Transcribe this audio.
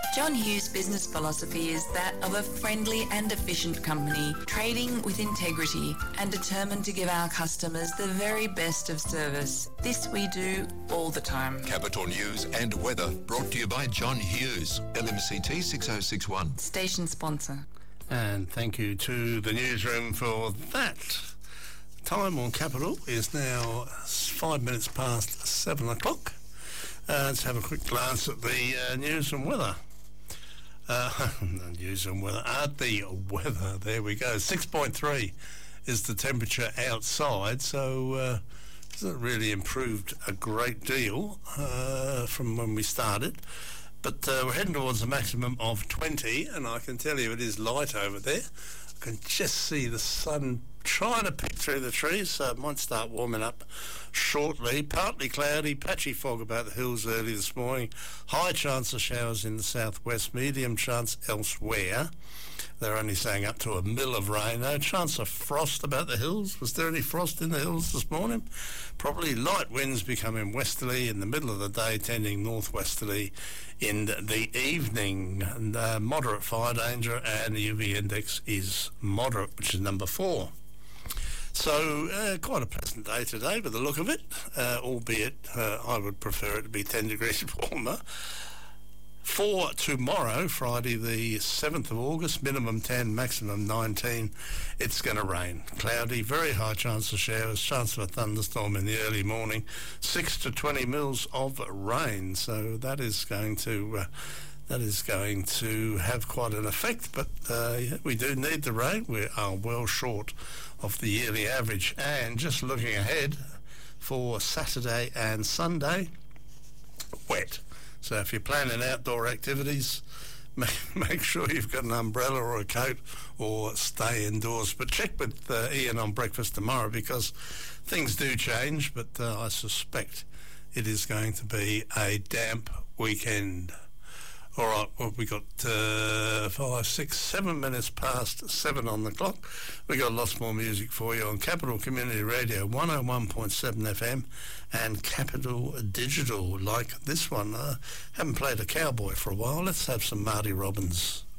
John Hughes' business philosophy is that of a friendly and efficient company, trading with integrity and determined to give our customers the very best of service. This we do all the time. Capital News and weather brought to you by John Hughes, LMCT 6061. Station sponsor. And thank you to the newsroom for that. Time on Capital is now 5 minutes past 7 o'clock. Let's have a quick glance at the news and weather. News and weather. The weather, there we go. 6.3 is the temperature outside, so hasn't really improved a great deal from when we started. But we're heading towards a maximum of 20, and I can tell you it is light over there. I can just see the sun trying to peek through the trees, so it might start warming up shortly. Partly cloudy, patchy fog about the hills early this morning. High chance of showers in the southwest, medium chance elsewhere. They're only saying up to a mil of rain. No chance of frost about the hills. Was there any frost in the hills this morning? Probably light winds becoming westerly in the middle of the day, tending northwesterly in the evening. And moderate fire danger, and the UV index is moderate, which is number 4. So quite a pleasant day today by the look of it, albeit I would prefer it to be 10 degrees warmer. For tomorrow, Friday the 7th of August, minimum 10, maximum 19, it's going to rain. Cloudy, very high chance of showers, chance of a thunderstorm in the early morning, 6 to 20 mils of rain. So that is going to have quite an effect, but we do need the rain. We are well short of the yearly average. And just looking ahead for Saturday and Sunday, wet. So if you're planning outdoor activities, make sure you've got an umbrella or a coat, or stay indoors. But check with Ian on breakfast tomorrow, because things do change, but I suspect it is going to be a damp weekend. All right, well, we got 5, 6, 7 minutes past 7 on the clock. We got lots more music for you on Capital Community Radio 101.7 FM and Capital Digital, like this one. Haven't played a cowboy for a while. Let's have some Marty Robbins.